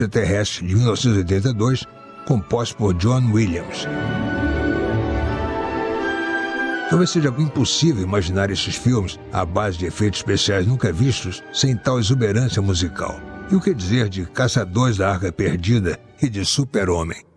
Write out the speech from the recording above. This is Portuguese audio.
Extraterrestre, de 1982, composto por John Williams. Talvez seja impossível imaginar esses filmes à base de efeitos especiais nunca vistos sem tal exuberância musical. E o que dizer de Caçadores da Arca Perdida e de Super-Homem?